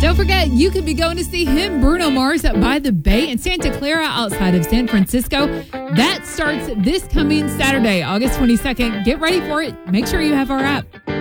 Don't forget, you could be going to see him, Bruno Mars, by the Bay in Santa Clara outside of San Francisco. That starts this coming Saturday, August 22nd. Get ready for it. Make sure you have our app.